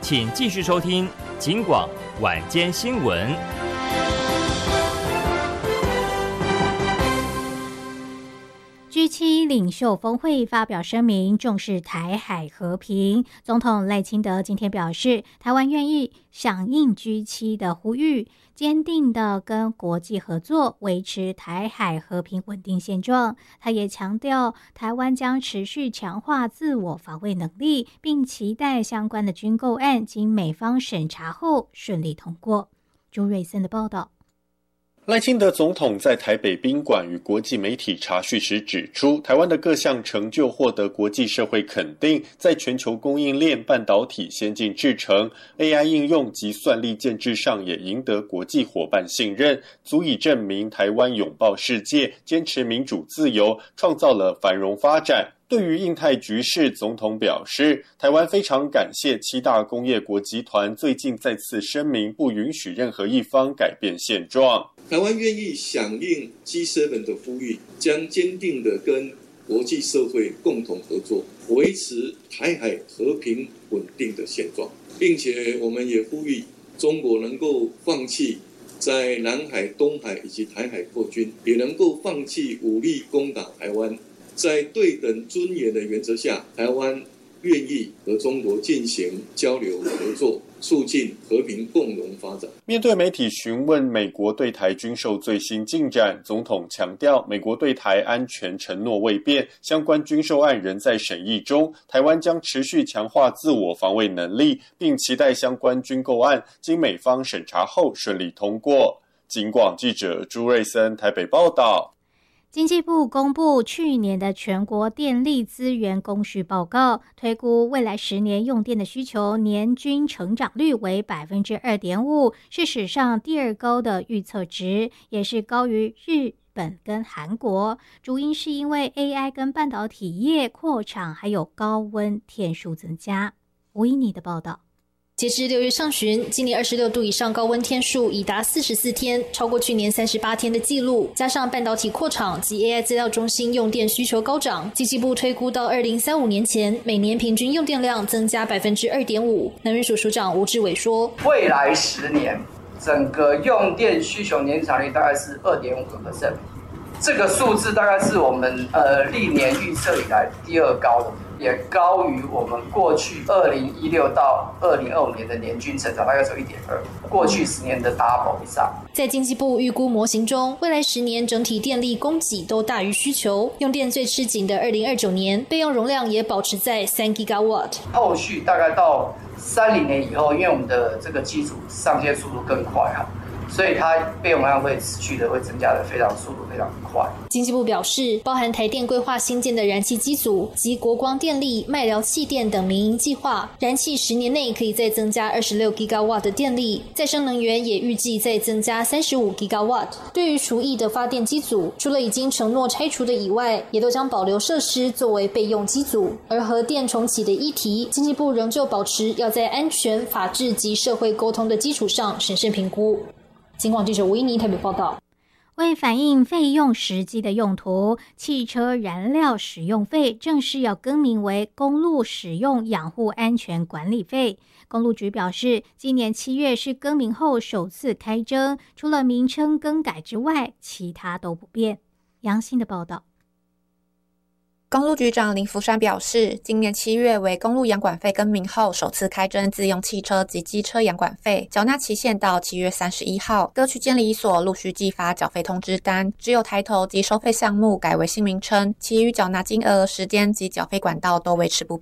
请继续收听警广晚间新闻。 G7 领袖峰会发表声明，重视台海和平。总统赖清德今天表示，台湾愿意响应 G7 的呼吁，坚定地跟国际合作，维持台海和平稳定现状。他也强调，台湾将持续强化自我防卫能力，并期待相关的军购案经美方审查后顺利通过。朱瑞森的报道。 赖清德总统在台北宾馆与国际媒体茶叙时指出，台湾的各项成就获得国际社会肯定，在全球供应链、半导体、先进制程、AI 应用及算力建制上也赢得国际伙伴信任，足以证明台湾拥抱世界，坚持民主自由，创造了繁荣发展。对于印太局势，总统表示，台湾非常感谢7大工业国集团最近再次声明，不允许任何一方改变现状。 台湾愿意响应 G7 的呼吁，将坚定地跟国际社会共同合作，维持台海和平稳定的现状，并且我们也呼吁中国能够放弃在南海、东海以及台海扩军，也能够放弃武力攻打台湾。在对等尊严的原则下，台湾愿意和中国进行交流合作，促进和平共荣发展。 面对媒体询问美国对台军售最新进展，总统强调，美国对台安全承诺未变，相关军售案仍在审议中，台湾将持续强化自我防卫能力，并期待相关军购案经美方审查后顺利通过。警广记者朱瑞森台北报道。 经济部公布去年的全国电力资源供需报告，推估未来10年用电的需求年均成长率为 2.5%， 是史上第2高的预测值，也是高于日本跟韩国。主因是因为 AI 跟半导体业扩厂，还有高温天数增加。吴依妮的报道。 截至6月上旬，今年26度以上高温天数已达44天，超过去年38天的纪录。加上半导体扩厂及 AI 资料中心用电需求高涨，经济部推估到2035年前，每年平均用电量增加 2.5%。能源署署长吴志伟说， 未来10年整个用电需求年成长率大概是 2.5%， 这个数字大概是我们历年预测以来第2高的，也高于我们过去2016到2025年的年均成长，大概是 1.2， 过去10年的 double 以上。 在经济部预估模型中，未来10年整体电力供给都大于需求，用电最吃紧的2029年，备用容量也保持在3 GW。 后续大概到30年以后，因为我们的这个基础上线速度更快哈，所以它备用量会持续的会增加的速度非常快。 经济部表示，包含台电规划新建的燃气机组及国光电力、麦寮气电等民营计划，燃气10年内可以再增加26 GW 的电力，再生能源也预计再增加35 GW。对于除役的发电机组，除了已经承诺拆除的以外，也都将保留设施作为备用机组。而核电重启的议题，经济部仍旧保持要在安全、法治及社会沟通的基础上审慎评估。警广记者吴依妮台北报道。 为反映费用实际的用途，汽车燃料使用费正式要更名为公路使用养护安全管理费。公路局表示，今年7月是更名后首次开征，除了名称更改之外，其他都不变。杨欣的报道。 公路局长林福山表示，今年7月为公路养管费更名后首次开征自用汽车及机车养管费，缴纳期限到7月31号。各区监理所陆续寄发缴费通知单，只有抬头及收费项目改为新名称，其余缴纳金额、时间及缴费管道都维持不